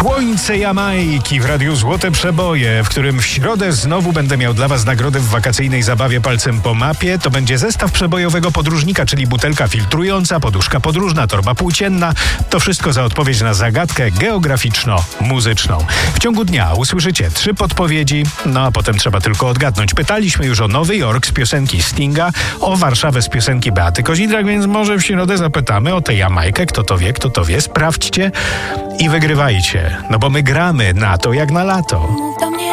Słońce Jamajki w Radiu Złote Przeboje, w którym w środę znowu będę miał dla Was nagrodę w wakacyjnej zabawie palcem po mapie. To będzie zestaw przebojowego podróżnika, czyli butelka filtrująca, poduszka podróżna, torba płócienna. To wszystko za odpowiedź na zagadkę geograficzno-muzyczną. W ciągu dnia usłyszycie 3 podpowiedzi, no a potem trzeba tylko odgadnąć. Pytaliśmy już o Nowy Jork z piosenki Stinga, o Warszawę z piosenki Beaty Kozidrak, więc może w środę zapytamy o tę Jamajkę. Kto to wie, sprawdźcie i wygrywajcie. No bo my gramy na to jak na lato.